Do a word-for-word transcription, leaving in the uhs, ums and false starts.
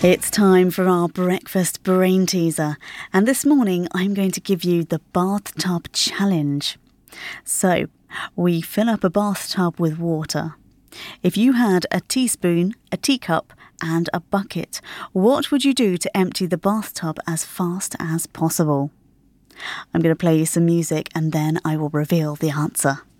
It's time for our breakfast brain teaser, and this morning I'm going to give you the bathtub challenge. So, we fill up a bathtub with water. If you had a teaspoon, a teacup and a bucket, what would you do to empty the bathtub as fast as possible? I'm going to play you some music and then I will reveal the answer.